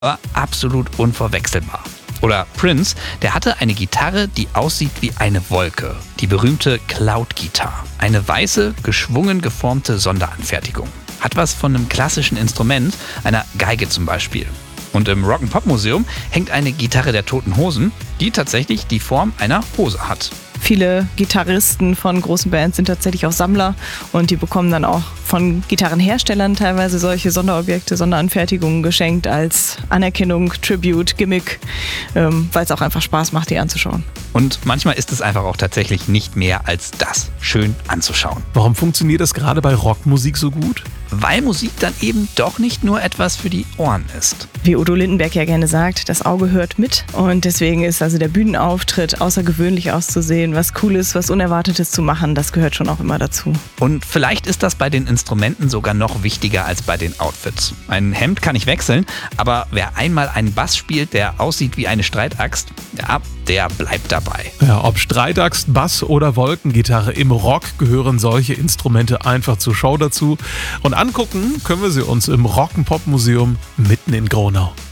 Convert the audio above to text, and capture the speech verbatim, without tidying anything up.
war absolut unverwechselbar. Oder Prince, der hatte eine Gitarre, die aussieht wie eine Wolke. Die berühmte Cloud-Gitarre. Eine weiße, geschwungen geformte Sonderanfertigung. Hat was von einem klassischen Instrument, einer Geige zum Beispiel. Und im Rock'n'Pop-Museum hängt eine Gitarre der Toten Hosen, die tatsächlich die Form einer Hose hat. Viele Gitarristen von großen Bands sind tatsächlich auch Sammler und die bekommen dann auch von Gitarrenherstellern teilweise solche Sonderobjekte, Sonderanfertigungen geschenkt als Anerkennung, Tribute, Gimmick, ähm, weil es auch einfach Spaß macht, die anzuschauen. Und manchmal ist es einfach auch tatsächlich nicht mehr als das, schön anzuschauen. Warum funktioniert das gerade bei Rockmusik so gut? Weil Musik dann eben doch nicht nur etwas für die Ohren ist. Wie Udo Lindenberg ja gerne sagt, das Auge hört mit und deswegen ist also der Bühnenauftritt außergewöhnlich auszusehen, was Cooles, was Unerwartetes zu machen, das gehört schon auch immer dazu. Und vielleicht ist das bei den Instrumenten sogar noch wichtiger als bei den Outfits. Ein Hemd kann ich wechseln, aber wer einmal einen Bass spielt, der aussieht wie eine Streitaxt, ja, der bleibt dabei. Ja, ob Streitaxt, Bass oder Wolkengitarre, im Rock gehören solche Instrumente einfach zur Show dazu. Und angucken können wir sie uns im Rock'n'Pop Museum mitten in Gronau.